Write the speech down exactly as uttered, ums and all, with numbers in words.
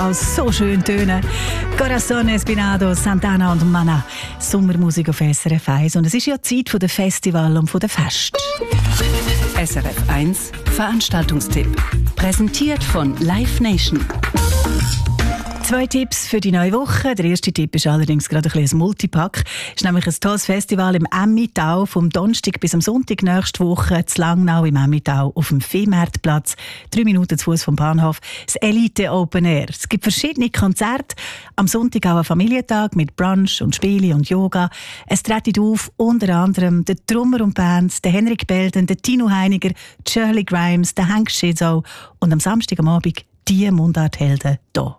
Aus so schön tönen. Corazon Espinado, Santana und Mana. Sommermusik auf S R F eins. Und es ist ja Zeit der Festival und der Fest. S R F eins Veranstaltungstipp. Präsentiert von Live Nation. Zwei Tipps für die neue Woche. Der erste Tipp ist allerdings gerade ein bisschen ein Multipack. Es ist nämlich ein tolles Festival im Emmitau vom Donnerstag bis am Sonntag nächste Woche zu Langnau im Emmitau auf dem Viehmarktplatz. Drei Minuten zu Fuß vom Bahnhof. Das Elite Open Air. Es gibt verschiedene Konzerte. Am Sonntag auch ein Familientag mit Brunch und Spiele und Yoga. Es treten auf unter anderem der Drummer und Band, der Henrik Belden, der Tino Heiniger, Shirley Grimes, der Hank Schizow und am Samstag am Abend die Mundarthelden hier.